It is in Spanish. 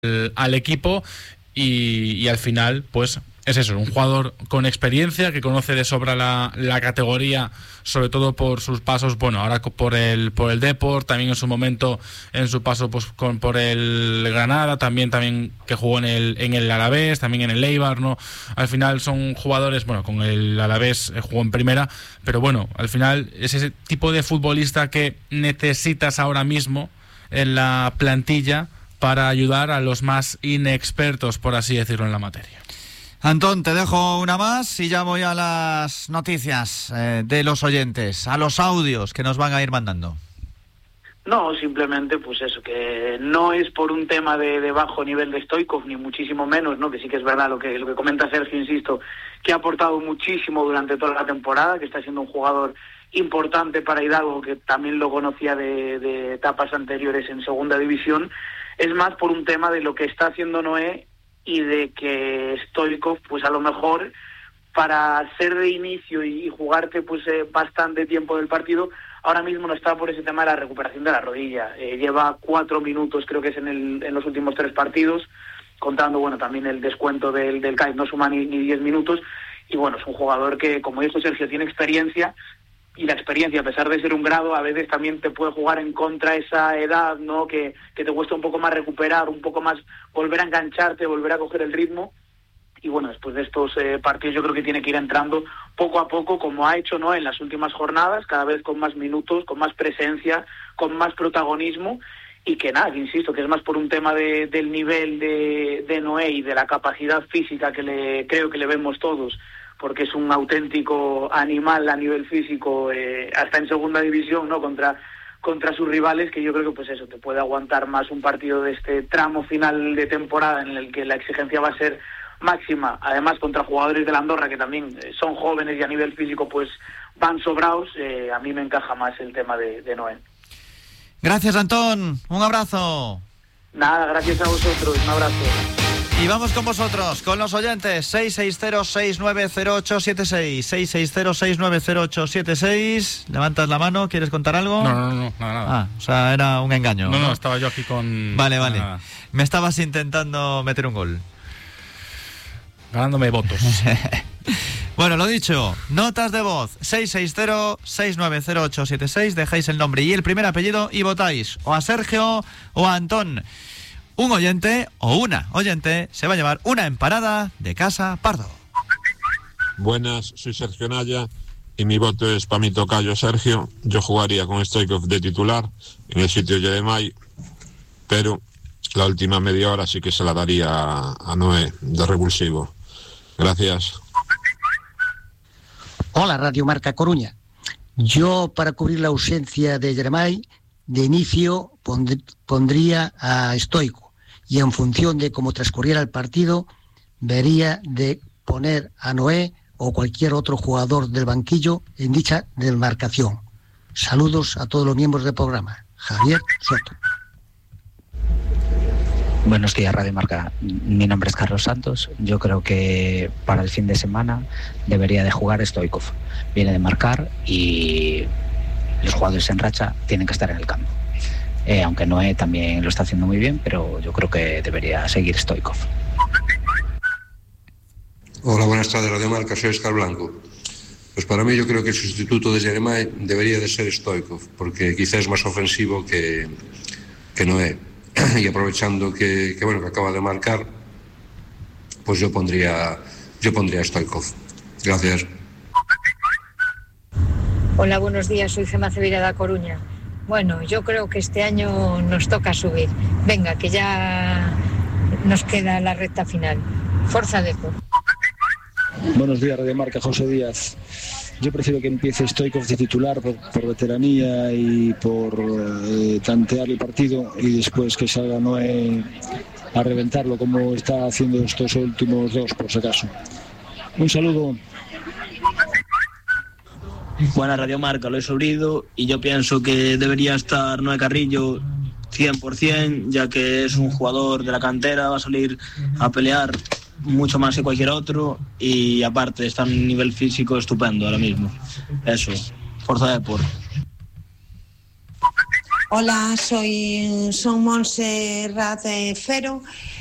al equipo y al final pues es eso, un jugador con experiencia que conoce de sobra la categoría, sobre todo por sus pasos, bueno, ahora por el Depor, también en su momento, en su paso pues por el Granada, también que jugó en el Alavés, también en el Eibar, ¿no? Al final son jugadores, bueno, con el Alavés jugó en primera, pero bueno, al final es ese tipo de futbolista que necesitas ahora mismo en la plantilla para ayudar a los más inexpertos, por así decirlo, en la materia. Antón, te dejo una más y ya voy a las noticias de los oyentes, a los audios que nos van a ir mandando. No, simplemente pues eso, que no es por un tema de bajo nivel de Stoichkov, ni muchísimo menos, ¿no? Que sí que es verdad lo que comenta Sergio, insisto, que ha aportado muchísimo durante toda la temporada, que está siendo un jugador importante para Hidalgo, que también lo conocía de etapas anteriores en segunda división. Es más por un tema de lo que está haciendo Noé y de que Stoichkov, pues a lo mejor para ser de inicio y jugarte pues bastante tiempo del partido, ahora mismo no está por ese tema de la recuperación de la rodilla. Lleva 4 minutos, creo que es en los últimos 3 partidos, contando bueno también el descuento del CAI, no suma ni 10 minutos, y bueno, es un jugador que, como dijo Sergio, tiene experiencia, y la experiencia, a pesar de ser un grado, a veces también te puede jugar en contra esa edad, ¿no? Que te cuesta un poco más recuperar, un poco más volver a engancharte, volver a coger el ritmo. Y bueno, después de estos partidos yo creo que tiene que ir entrando poco a poco, como ha hecho, ¿no? En las últimas jornadas, cada vez con más minutos, con más presencia, con más protagonismo, y que nada, que insisto, que es más por un tema del nivel de Noé y de la capacidad física que creo que le vemos todos, porque es un auténtico animal a nivel físico, hasta en segunda división, ¿no? Contra sus rivales, que yo creo que pues eso, te puede aguantar más un partido de este tramo final de temporada en el que la exigencia va a ser máxima, además contra jugadores de la Andorra que también son jóvenes y a nivel físico pues van sobrados. A mí me encaja más el tema de Noé. Gracias, Antón, un abrazo. Nada, gracias a vosotros, un abrazo. Y vamos con vosotros, con los oyentes. 660-690876 660-690876. Levantas la mano, ¿quieres contar algo? No, nada. O sea, era un engaño. No, estaba yo aquí con... Vale. Me estabas intentando meter un gol. Ganándome votos. Bueno, lo dicho, notas de voz 660-690876, dejáis el nombre y el primer apellido y votáis o a Sergio o a Antón. Un oyente o una oyente se va a llevar una empanada de Casa Pardo. Buenas, soy Sergio Naya y mi voto es para mi tocayo Sergio. Yo jugaría con Stoichkov de titular en el sitio de Yeremay, pero la última media hora sí que se la daría a Noé de revulsivo. Gracias. Hola, Radio Marca Coruña. Yo, para cubrir la ausencia de Yeremay, de inicio pondría a Stoichkov y en función de cómo transcurriera el partido vería de poner a Noé o cualquier otro jugador del banquillo en dicha demarcación. Saludos a todos los miembros del programa. Javier Soto. Buenos días, Radio Marca. Mi nombre es Carlos Santos. Yo creo que para el fin de semana debería de jugar Stoichkov. Viene de marcar y los jugadores en racha tienen que estar en el campo. Aunque Noé también lo está haciendo muy bien, pero yo creo que debería seguir Stoichkov. Hola, buenas tardes, Radio Marca. Soy Oscar Blanco. Pues para mí yo creo que el sustituto de Yeremay debería de ser Stoichkov, porque quizás es más ofensivo que Noé. Y aprovechando que acaba de marcar, pues yo pondría a Stoichkov. Gracias. Hola, buenos días, soy Gemma Cevira de Coruña. Bueno, yo creo que este año nos toca subir. Venga, que ya nos queda la recta final. Forza Depor. Buenos días, Radio Marca, José Díaz. Yo prefiero que empiece Stoichkov de titular por veteranía y por tantear el partido y después que salga Noé a reventarlo como está haciendo estos últimos 2, por si acaso. Un saludo. Buena Radio Marca, lo he sobrido y yo pienso que debería estar Noé Carrillo 100%, ya que es un jugador de la cantera, va a salir a pelear mucho más que cualquier otro y aparte está en un nivel físico estupendo ahora mismo. Eso, Forza Depor. Hola, soy Montserrat Fero